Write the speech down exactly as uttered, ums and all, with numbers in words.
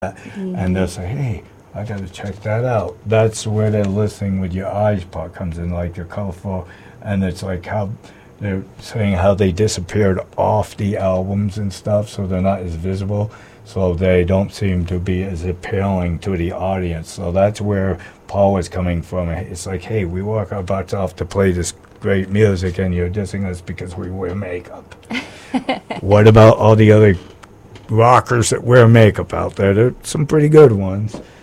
Mm-hmm. And they'll say, hey, I got to check that out. That's where they're listening with your eyes part comes in, like they're colorful. And it's like how they're saying how they disappeared off the albums and stuff, so they're not as visible. So they don't seem to be as appealing to the audience. So that's where Paul was coming from. It's like, hey, we work our butts off to play this great music, and you're dissing us because we wear makeup. What about all the other rockers that wear makeup out there? There's some pretty good ones.